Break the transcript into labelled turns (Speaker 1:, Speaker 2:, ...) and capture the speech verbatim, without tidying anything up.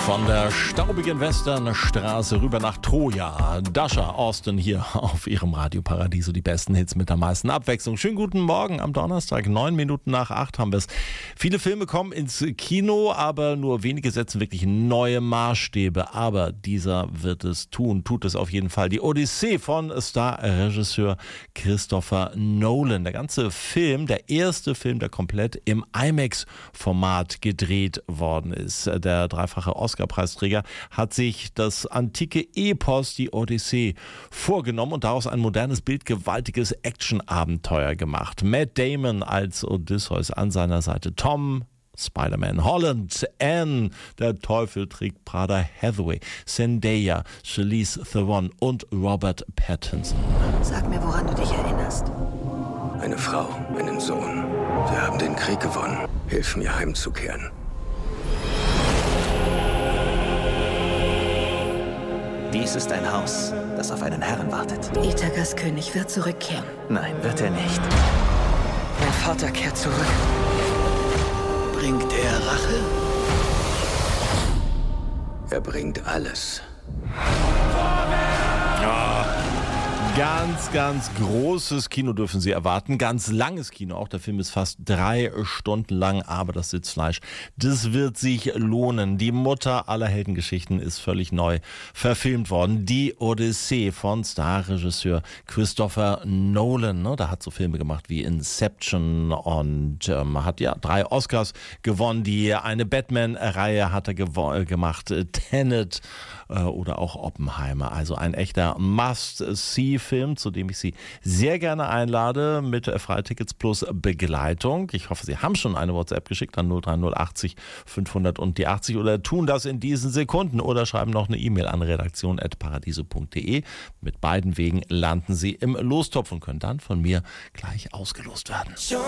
Speaker 1: Von der staubigen Westernstraße rüber nach Troja. Dasha Austin hier auf ihrem Radio Paradiso. Die besten Hits mit der meisten Abwechslung. Schönen guten Morgen am Donnerstag. Neun Minuten nach acht haben wir es. Viele Filme kommen ins Kino, aber nur wenige setzen wirklich neue Maßstäbe. Aber dieser wird es tun, tut es auf jeden Fall. Die Odyssee von Star-Regisseur Christopher Nolan. Der ganze Film, der erste Film, der komplett im IMAX-Format gedreht worden ist. Der dreifache Oscar-Preisträger hat sich das antike Epos, die Odyssee, vorgenommen und daraus ein modernes, bildgewaltiges Action-Abenteuer gemacht. Matt Damon als Odysseus, an seiner Seite Tom Spider-Man Holland, Anne, der Teufel trägt Prada, Hathaway, Zendaya, Charlize Theron und Robert Pattinson.
Speaker 2: Sag mir, woran du dich erinnerst.
Speaker 3: Eine Frau, einen Sohn. Wir haben den Krieg gewonnen. Hilf mir, heimzukehren.
Speaker 4: Dies ist ein Haus, das auf einen Herrn wartet.
Speaker 2: Ithakas König wird zurückkehren.
Speaker 4: Nein, wird er nicht.
Speaker 2: Mein Vater kehrt zurück.
Speaker 3: Bringt er Rache? Er bringt alles.
Speaker 1: Ja. Ganz, ganz großes Kino dürfen Sie erwarten. Ganz langes Kino. Auch der Film ist fast drei Stunden lang, aber das Sitzfleisch, das wird sich lohnen. Die Mutter aller Heldengeschichten ist völlig neu verfilmt worden. Die Odyssee von Starregisseur Christopher Nolan. Da hat so Filme gemacht wie Inception und ähm, hat ja drei Oscars gewonnen. Die eine Batman-Reihe hat er gewo- gemacht. Tenet äh, oder auch Oppenheimer. Also ein echter Must-See-Film, zu dem ich Sie sehr gerne einlade mit Freitickets plus Begleitung. Ich hoffe, Sie haben schon eine WhatsApp geschickt an null drei null achtzig fünfhundert und die achtzig oder tun das in diesen Sekunden oder schreiben noch eine E-Mail an redaktion at paradiso punkt de. Mit beiden Wegen landen Sie im Lostopf und können dann von mir gleich ausgelost werden.